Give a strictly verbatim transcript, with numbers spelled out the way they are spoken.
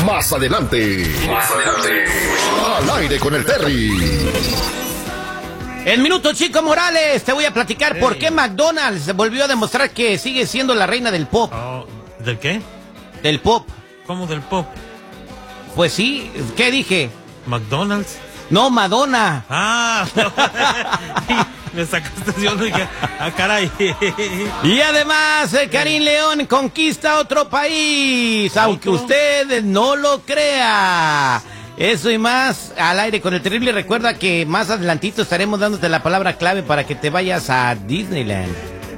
Más adelante. Más adelante. Al aire con el Terry. En Minuto Chico Morales te voy a platicar hey. por qué McDonald's volvió a demostrar que sigue siendo la reina del pop. Oh, ¿del qué? Del pop. ¿Cómo del pop? Pues sí, ¿qué dije? ¿McDonald's? No, Madonna. Ah, me sacaste, yo dije, ah, caray. Y además, eh, Karim León conquista otro país, ¿Otro? aunque usted no lo crea. Eso y más al aire con el Terrible. Recuerda que más adelantito estaremos dándote la palabra clave para que te vayas a Disneyland.